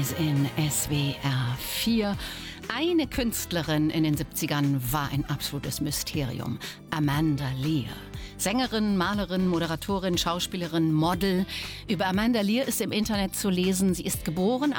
In SWR 4. Eine Künstlerin in den 70ern war ein absolutes Mysterium. Amanda Lear. Sängerin, Malerin, Moderatorin, Schauspielerin, Model. Über Amanda Lear ist im Internet zu lesen. Sie ist geboren